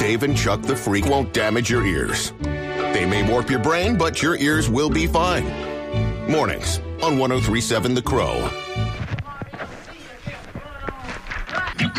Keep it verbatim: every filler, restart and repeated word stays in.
Dave and Chuck the Freak won't damage your ears. They may warp your brain, but your ears will be fine. Mornings on one oh three point seven The Crow.